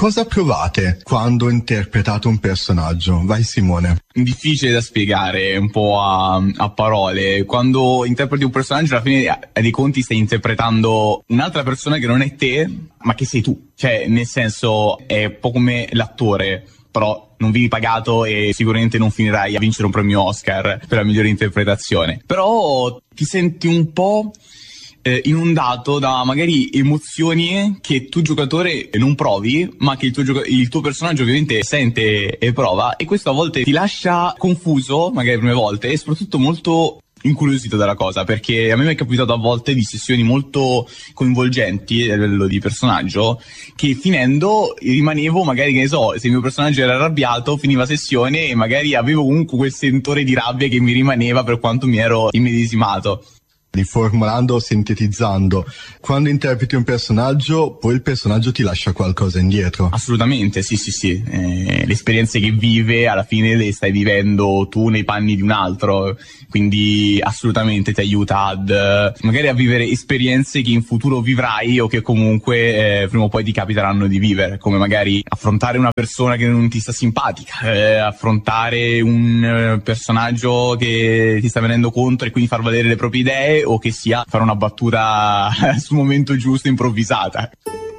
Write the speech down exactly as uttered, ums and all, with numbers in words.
Cosa provate quando interpretate un personaggio? Vai Simone. Difficile da spiegare un po' a, a parole. Quando interpreti un personaggio, alla fine dei conti stai interpretando un'altra persona che non è te, ma che sei tu. Cioè, nel senso, è un po' come l'attore, però non vieni pagato e sicuramente non finirai a vincere un premio Oscar per la migliore interpretazione. Però ti senti un po' eh, inondato da magari emozioni che tu giocatore non provi, ma che il tuo, gioca- il tuo personaggio ovviamente sente e prova, e questo a volte ti lascia confuso, magari le prime volte, e soprattutto molto incuriosito dalla cosa, perché a me mi è capitato a volte di sessioni molto coinvolgenti a livello di personaggio, che finendo rimanevo magari, che ne so, se il mio personaggio era arrabbiato, finiva sessione e magari avevo comunque quel sentore di rabbia che mi rimaneva per quanto mi ero immedesimato. Riformulando o sintetizzando, quando interpreti un personaggio, poi il personaggio ti lascia qualcosa indietro. Assolutamente, sì, sì, sì. Eh, le esperienze che vive alla fine le stai vivendo tu nei panni di un altro, quindi assolutamente ti aiuta ad eh, magari a vivere esperienze che in futuro vivrai o che comunque eh, prima o poi ti capiteranno di vivere, come magari affrontare una persona che non ti sta simpatica, eh, affrontare un eh, personaggio che ti sta venendo contro e quindi far valere le proprie idee, o che sia fare una battuta sul momento giusto improvvisata.